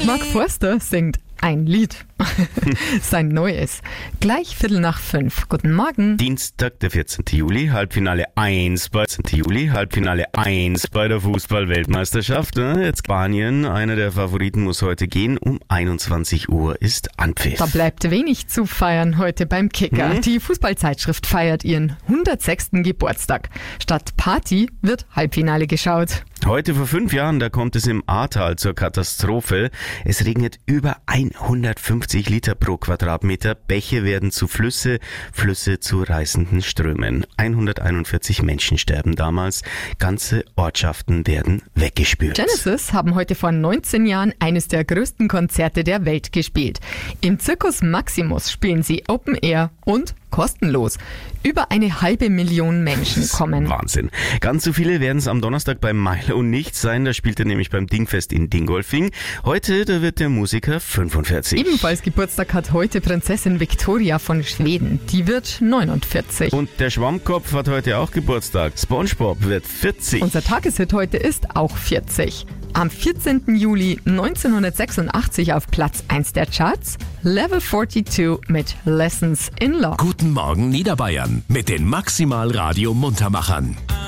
Mark Forster singt ein Lied. Sein neues. Gleich 4:45. Guten Morgen. Dienstag, der 14. Juli, Halbfinale 1 bei der Fußball-Weltmeisterschaft. Jetzt Spanien, einer der Favoriten, muss heute gehen. Um 21 Uhr ist Anpfiff. Da bleibt wenig zu feiern heute beim Kicker. Die Fußballzeitschrift feiert ihren 106. Geburtstag. Statt Party wird Halbfinale geschaut. Heute vor 5 Jahren, da kommt es im Ahrtal zur Katastrophe. Es regnet über 150 Liter pro Quadratmeter. Bäche werden zu Flüsse, Flüsse zu reißenden Strömen. 141 Menschen sterben damals. Ganze Ortschaften werden weggespült. Genesis haben heute vor 19 Jahren eines der größten Konzerte der Welt gespielt. Im Circus Maximus spielen sie Open Air und kostenlos. Über 500.000 Menschen kommen. Wahnsinn. Ganz so viele werden es am Donnerstag beim Milo nicht sein. Da spielt er nämlich beim Dingfest in Dingolfing. Heute, da wird der Musiker 45. Ebenfalls Geburtstag hat heute Prinzessin Victoria von Schweden. Die wird 49. Und der Schwammkopf hat heute auch Geburtstag. SpongeBob wird 40. Unser Tageshit heute ist auch 40. Am 14. Juli 1986 auf Platz 1 der Charts, Level 42 mit Lessons in Love. Guten Morgen Niederbayern mit den Maximal Radio Muntermachern.